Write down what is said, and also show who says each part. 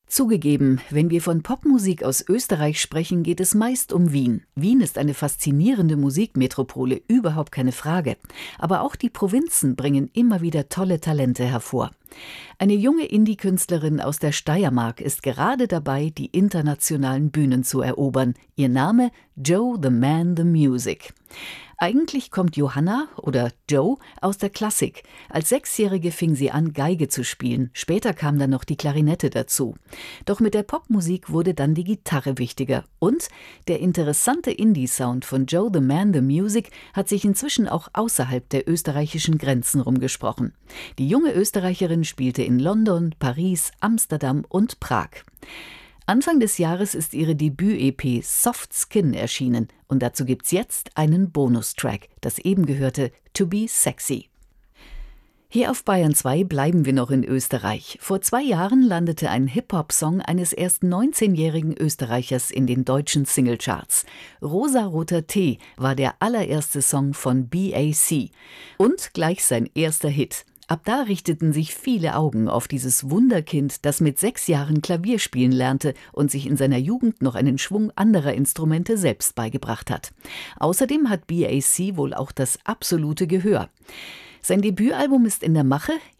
Speaker 1: Zugegeben, wenn wir von Popmusik aus Österreich sprechen, geht es meist um Wien. Wien ist eine faszinierende Musikmetropole, überhaupt keine Frage. Aber auch die Provinzen bringen immer wieder tolle Talente hervor. Eine junge Indie-Künstlerin aus der Steiermark ist gerade dabei, die internationalen Bühnen zu erobern. Ihr Name: Joe the Man the Music. Eigentlich kommt Johanna oder Joe aus der Klassik. Als 6-Jährige fing sie an, Geige zu spielen. Später kam dann noch die Klarinette dazu. Doch mit der Popmusik wurde dann die Gitarre wichtiger. Und der interessante Indie-Sound von Joe the Man the Music hat sich inzwischen auch außerhalb der österreichischen Grenzen rumgesprochen. Die junge Österreicherin spielte in London, Paris, Amsterdam und Prag. Anfang des Jahres ist ihre Debüt-EP Soft Skin erschienen und dazu gibt's jetzt einen Bonustrack, das eben gehörte To Be Sexy. Hier auf Bayern 2 bleiben wir noch in Österreich. Vor 2 Jahren landete ein Hip-Hop-Song eines erst 19-jährigen Österreichers in den deutschen Singlecharts. Rosaroter Tee war der allererste Song von BAC und gleich sein erster Hit. Ab da richteten sich viele Augen auf dieses Wunderkind, das mit 6 Jahren Klavier spielen lernte und sich in seiner Jugend noch einen Schwung anderer Instrumente selbst beigebracht hat. Außerdem hat BAC wohl auch das absolute Gehör. Sein Debütalbum ist in der Mache.